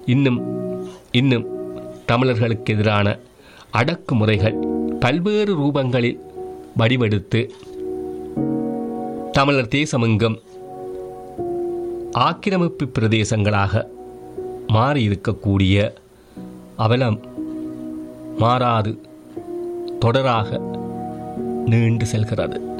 இன்னும் இன்னும் தமிழர்களுக்கு எதிரான அடக்குமுறைகள் பல்வேறு ரூபங்களில் வடிவெடுத்து தமிழர் தேசமெங்கும் ஆக்கிரமிப்பு பிரதேசங்களாக மாறியிருக்கக்கூடிய அவலம் மாறாது தொடராக நீண்டு செல்கிறது.